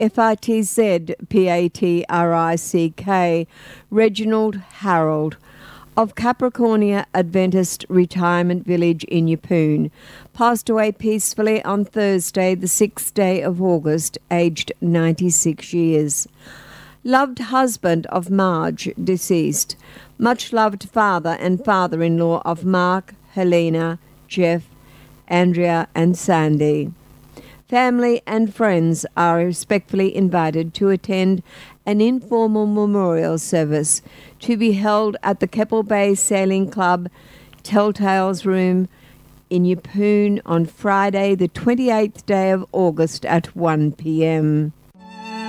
FITZ Reginald Harold of Capricornia Adventist Retirement Village in Yeppoon passed away peacefully on Thursday, the 6th day of August, aged 96 years. Loved husband of Marge, deceased. Much loved father and father-in-law of Mark, Helena, Jeff, Andrea and Sandy. Family and friends are respectfully invited to attend an informal memorial service to be held at the Keppel Bay Sailing Club Telltales Room in Yeppoon on Friday, the 28th day of August at 1 p.m.